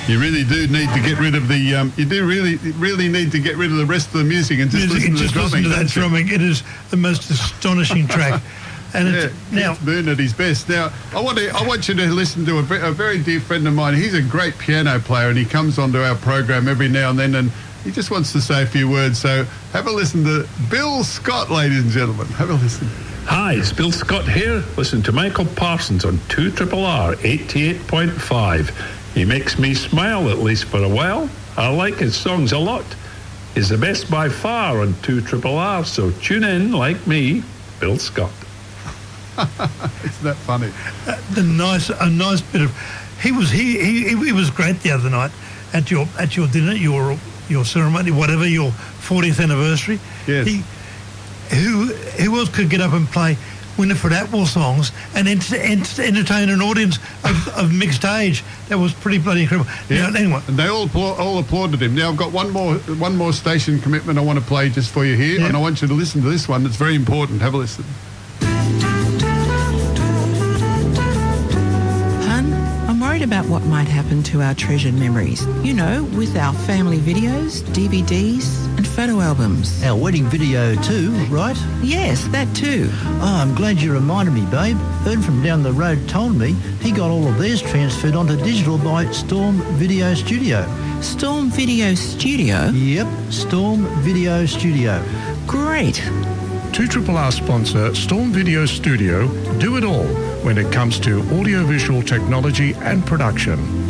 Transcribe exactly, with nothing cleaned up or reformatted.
You really do need to get rid of the. Um, you do really, really need to get rid of the rest of the music and just music listen and to just the drumming. listen to that drumming. It is the most astonishing track. And yeah, it's, now, it's Boone at his best. Now, I want to. I want you to listen to a, ve- a very dear friend of mine. He's a great piano player, and he comes onto our program every now and then, and he just wants to say a few words. So, have a listen to Bill Scott, ladies and gentlemen. Have a listen. Hi, it's Bill Scott here. Listen to Michael Parsons on two R R R eighty-eight point five. He makes me smile, at least for a while. I like his songs a lot. He's the best by far on two R R R, so tune in, like me, Bill Scott. Isn't that funny? uh, the nice, a nice bit of. He was he, he he was great the other night at your at your dinner, your your ceremony, whatever, your fortieth anniversary. Yes. He, who who else could get up and play Winifred Atwell songs and ent- ent- entertain an audience of, of mixed age? That was pretty bloody incredible. Yeah. Now, anyway, And they all applaud, all applauded him. Now I've got one more one more station commitment I want to play just for you here, Yeah. and I want you to listen to this one. It's very important. Have a listen. Hun, I'm worried about what might happen to our treasured memories. You know, with our family videos, D V Ds and photo albums. Our wedding video too, right? Yes, that too. Oh, I'm glad you reminded me, babe. Ern from down the road told me he got all of theirs transferred onto digital by Storm Video Studio. Storm Video Studio? Yep, Storm Video Studio. Great. two R R R sponsor Storm Video Studio do it all when it comes to audiovisual technology and production.